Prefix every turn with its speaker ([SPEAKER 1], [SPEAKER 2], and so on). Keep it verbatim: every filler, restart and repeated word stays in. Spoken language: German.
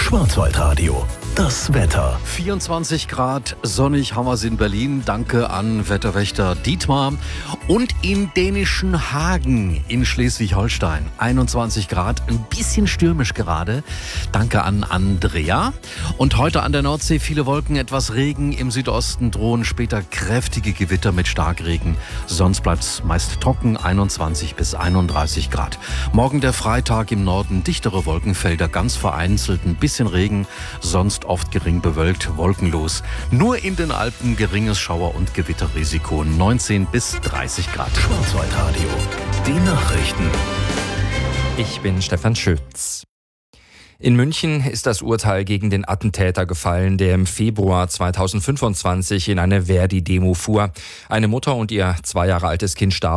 [SPEAKER 1] Schwarzwaldradio, das Wetter.
[SPEAKER 2] vierundzwanzig Grad, sonnig haben wir es in Berlin. Danke an Wetterwächter Dietmar. Und in dänischen Hagen in Schleswig-Holstein einundzwanzig Grad, ein bisschen stürmisch gerade. Danke an Andrea. Und heute an der Nordsee viele Wolken, etwas Regen. Im Südosten drohen später kräftige Gewitter mit Starkregen. Sonst bleibt es meist trocken, einundzwanzig bis einunddreißig Grad. Morgen der Freitag, im Norden dichtere Wolkenfelder, ganz vereinzelt ein bisschen Regen, sonst oft gering bewölkt, wolkenlos. Nur in den Alpen geringes Schauer- und Gewitterrisiko, neunzehn bis dreißig Grad.
[SPEAKER 1] Schwarzwaldradio, die Nachrichten.
[SPEAKER 3] Ich bin Stefan Schütz. In München ist das Urteil gegen den Attentäter gefallen, der im Februar zweitausendfünfundzwanzig in eine Verdi-Demo fuhr. Eine Mutter und ihr zwei Jahre altes Kind starben.